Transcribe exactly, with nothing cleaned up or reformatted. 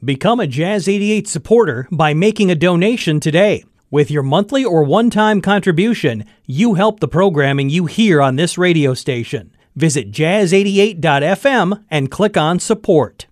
Become a Jazz eighty-eight supporter by making a donation today. With your monthly or one-time contribution, you help the programming you hear on this radio station. Visit jazz eighty-eight dot f m and click on Support.